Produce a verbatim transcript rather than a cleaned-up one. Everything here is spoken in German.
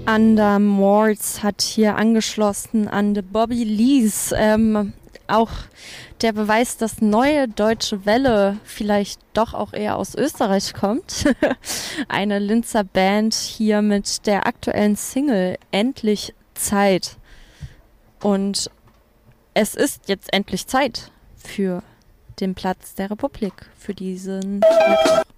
Under Mords hat hier angeschlossen an The Bobby Lees. Ähm, auch der Beweis, dass neue deutsche Welle vielleicht doch auch eher aus Österreich kommt. Eine Linzer Band hier mit der aktuellen Single Endlich Zeit. Und es ist jetzt endlich Zeit für den Platz der Republik, für diesen Mittwoch.